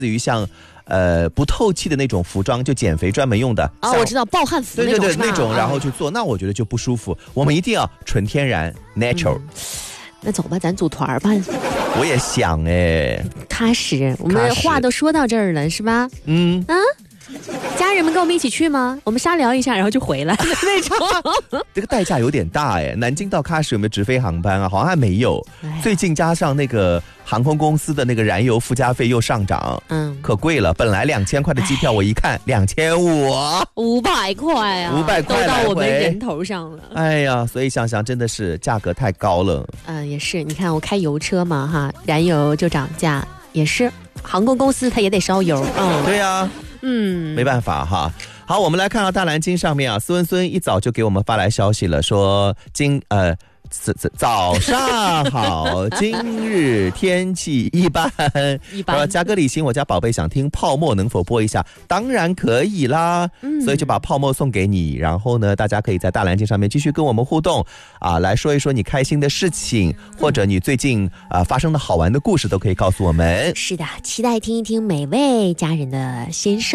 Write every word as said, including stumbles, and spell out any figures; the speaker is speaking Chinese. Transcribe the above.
于像呃不透气的那种服装，就减肥专门用的。 哦，我知道暴汗服那种， 对对对，那种然后去做，那我觉得就不舒服。我们一定要纯天然 natural。嗯， 那走吧，咱组团吧。 我也想哎， 踏实，我们话都说到这儿了，是吧？嗯啊，家人们跟我们一起去吗？我们瞎聊一下，然后就回来那种。 这个代价有点大哎。南京到喀什有没有直飞航班啊？好像还没有。最近加上那个航空公司的那个燃油附加费又上涨，嗯，可贵了。本来两千块的机票，我一看两千五， 五百块啊， 五百块都到我们人头上了。 哎呀，所以想想真的是价格太高了。 嗯，也是。你看我开油车嘛，哈，燃油就涨价，也是航空公司它也得烧油。嗯， 对呀、啊，嗯，没办法哈。好，我们来看到大蓝鲸上面啊，斯文孙一早就给我们发来消息了，说今呃。早上好，今日天气一般。一般。加哥李欣，我家宝贝想听泡沫，能否播一下？当然可以啦，嗯，所以就把泡沫送给你。然后呢，大家可以在大蓝鲸上面继续跟我们互动啊，来说一说你开心的事情，或者你最近啊发生的好玩的故事，都可以告诉我们。 是的，期待听一听每位家人的心声。